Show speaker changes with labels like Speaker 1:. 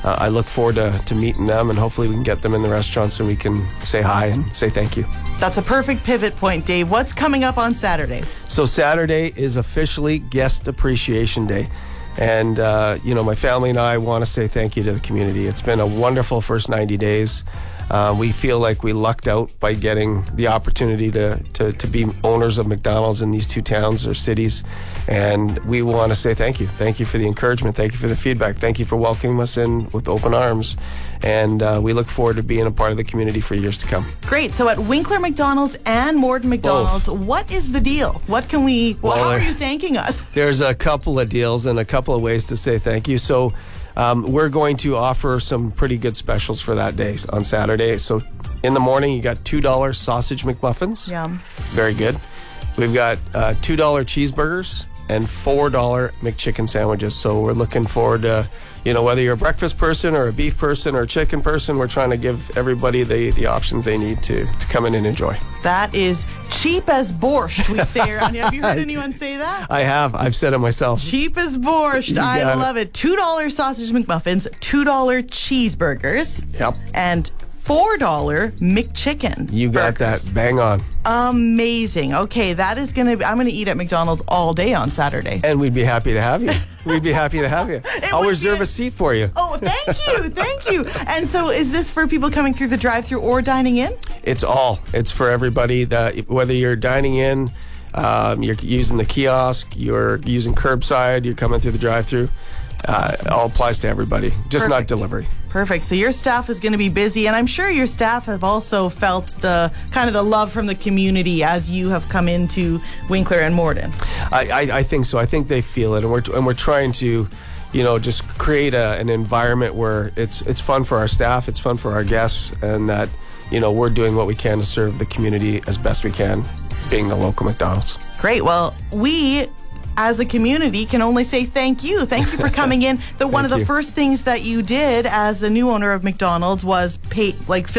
Speaker 1: I look forward to meeting them, and hopefully we can get them in the restaurant so we can say hi and say thank you.
Speaker 2: That's a perfect pivot point, Dave. What's coming up on Saturday?
Speaker 1: So Saturday is officially Guest Appreciation Day. And, my family and I want to say thank you to the community. It's been a wonderful first 90 days. We feel like we lucked out by getting the opportunity to be owners of McDonald's in these two towns or cities. And we want to say thank you. Thank you for the encouragement. Thank you for the feedback. Thank you for welcoming us in with open arms. And we look forward to being a part of the community for years to come.
Speaker 2: Great. So at Winkler McDonald's and Morden McDonald's,
Speaker 1: Both.
Speaker 2: What is the deal? What can we, how are you thanking us?
Speaker 1: There's a couple of deals and a couple of ways to say thank you. So we're going to offer some pretty good specials for that day on Saturday. So in the morning, you got $2 sausage McMuffins.
Speaker 2: Yum.
Speaker 1: Very good. We've got $2 cheeseburgers and $4 McChicken sandwiches. So we're looking forward to, whether you're a breakfast person or a beef person or a chicken person, we're trying to give everybody the options they need to come in and enjoy.
Speaker 2: That is cheap as borscht, we say around here. Have you heard anyone say that?
Speaker 1: I have. I've said it myself.
Speaker 2: Cheap as borscht. I love it. $2 sausage McMuffins, $2 cheeseburgers.
Speaker 1: Yep.
Speaker 2: And $4 McChicken.
Speaker 1: You got
Speaker 2: burgers.
Speaker 1: that bang on.
Speaker 2: Amazing. Okay, that is I'm gonna eat at McDonald's all day on Saturday.
Speaker 1: And we'd be happy to have you. We'd be happy to have you. I'll reserve a seat for you.
Speaker 2: Oh, thank you. And so is this for people coming through the drive-thru or dining in?
Speaker 1: It's for everybody. Whether you're dining in, you're using the kiosk, you're using curbside, you're coming through the drive-thru. It all applies to everybody, just
Speaker 2: Perfect.
Speaker 1: not delivery.
Speaker 2: Perfect. So your staff is going to be busy, and I'm sure your staff have also felt the love from the community as you have come into Winkler and Morden.
Speaker 1: I think so. I think they feel it, and we're trying to, just create an environment where it's fun for our staff, it's fun for our guests, and that we're doing what we can to serve the community as best we can, being the local McDonald's.
Speaker 2: Great. Well, we, as a community, can only say thank you. Thank you for coming in. One of the first things that you did as the new owner of McDonald's was fill